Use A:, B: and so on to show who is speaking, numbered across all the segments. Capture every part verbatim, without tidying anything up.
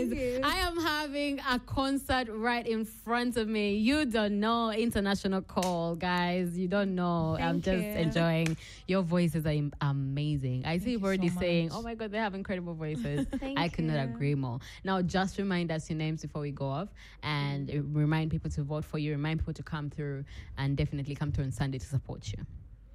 A: guys, I am having a concert right in front of me. You don't know. International call, guys. You don't know.
B: Thank
A: I'm just
B: you.
A: enjoying. Your voices are im- amazing. I see
B: you
A: you've already
B: so
A: saying,
B: much.
A: oh my God, they have incredible voices.
B: Thank
A: I could not
B: you.
A: agree more. Now, just remind us your names before we go off and uh, remind people to vote for you, remind people to come through and definitely come through on Sunday to support you.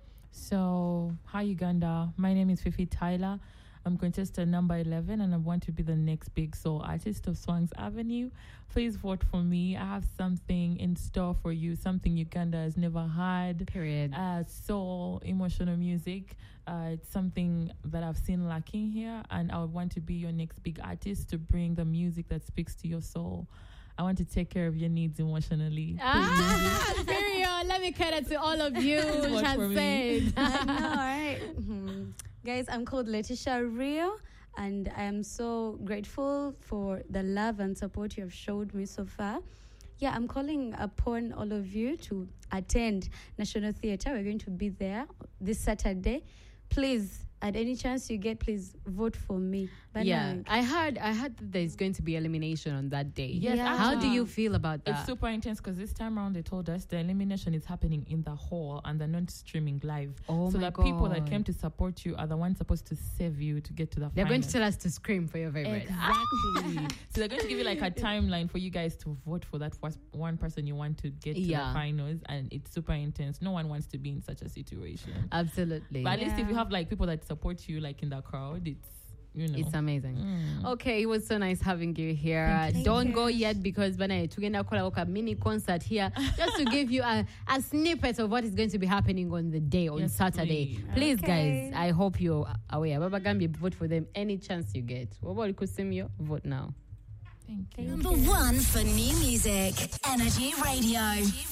C: So, hi Uganda. My name is Fifi Tyler. I'm contestant number eleven and I want to be the next big soul artist of Swangs Avenue. Please vote for me. I have something in store for you, something Uganda has never had.
A: Period.
C: Uh, soul, emotional music. Uh, it's something that I've seen lacking here, and I would want to be your next big artist to bring the music that speaks to your soul. I want to take care of your needs emotionally.
A: Ah, period. Let me cater to all of you,
C: Vote for me.
A: said.
B: I know, right? Mhm. Guys, I'm called Letitia Rio, and I am so grateful for the love and support you have showed me so far. Yeah, I'm calling upon all of you to attend National Theatre. We're going to be there this Saturday. Please, at any chance you get, please vote for me. But
A: Yeah,
B: no,
A: I heard. I heard that there's going to be elimination on that day.
C: Yes,
B: Yeah.
A: How do
C: actually.
A: you feel about that?
C: It's super intense because this time around they told us the elimination is happening in the hall and they're not streaming live.
A: Oh
C: so
A: my
C: the people that
A: God.
C: came to support you are the ones supposed to save you to get to the
A: They're going to
C: finals.
A: tell us to scream for your favorite.
C: Exactly. So they're going to give you like a timeline for you guys to vote for that first one person you want to get to
A: Yeah.
C: the finals, and it's super intense. No one wants to be in such a situation.
A: Absolutely.
C: But at least if you
B: Yeah.
C: have like people that support you like in the crowd, it's you know.
A: It's amazing.
C: Mm.
A: Okay, it was so nice having you here.
C: Thank
B: you.
A: Don't
B: Thank
A: go
B: you.
A: yet because when I together call a mini concert here just to give you a, a snippet of what is going to be happening on the day on
C: Yes,
A: Saturday.
C: please.
A: Please,
B: Okay.
A: guys, I hope you're aware. Baba Gambi, vote for them any chance you get. What about Kusimio? Vote now.
C: Thank you.
D: Number one for new music, Energy Radio.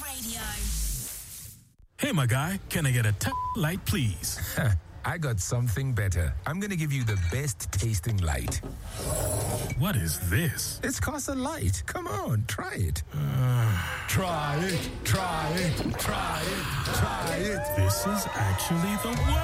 E: Hey, my guy, can I get a t- light, please?
F: I got something better. I'm going to give you the best tasting light.
E: What is this?
F: It's Casa Light. Come on, try it.
E: Try it, try it, try it, try it. This is actually the one.